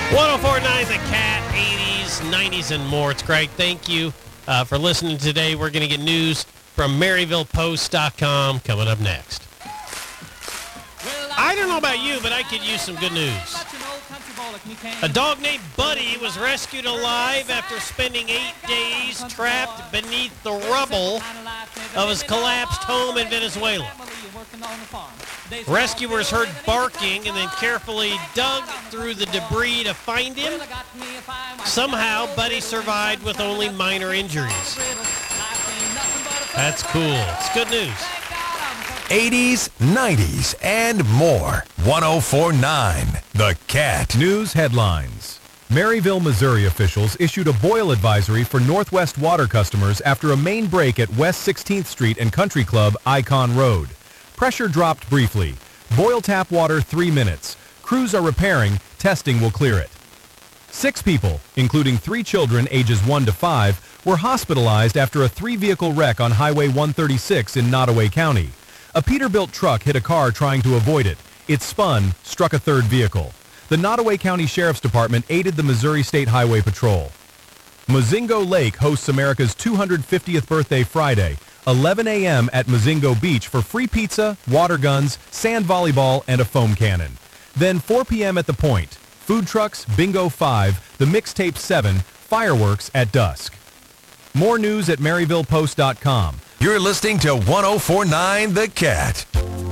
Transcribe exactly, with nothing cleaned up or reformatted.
one oh four point nine The Cat, eighties, nineties, and more. It's Greg. Thank you uh, for listening today. We're going to get news from Maryville Post dot com coming up next. I don't know about you, but I could use some good news. A dog named Buddy was rescued alive after spending eight days trapped beneath the rubble of his collapsed home in Venezuela. Rescuers heard barking and then carefully dug through the debris to find him. Somehow, Buddy survived with only minor injuries. That's cool. It's good news. eighties, nineties, and more. one oh four point nine The Cat. News headlines. Maryville, Missouri officials issued a boil advisory for Northwest Water customers after a main break at West sixteenth Street and Country Club, Icon Road. Pressure dropped briefly. Boil tap water three minutes. Crews are repairing. Testing will clear it. Six people, including three children ages one to five, were hospitalized after a three-vehicle wreck on Highway one thirty-six in Nottoway County. A Peterbilt truck hit a car trying to avoid it. It spun, struck a third vehicle. The Nottoway County Sheriff's Department aided the Missouri State Highway Patrol. Mozingo Lake hosts America's two hundred fiftieth birthday Friday, eleven a.m. at Mozingo Beach for free pizza, water guns, sand volleyball, and a foam cannon. Then four p.m. at the Point. Food trucks, Bingo five, the Mixtape seven, fireworks at dusk. More news at Maryville Post dot com. You're listening to one oh four point nine The Cat.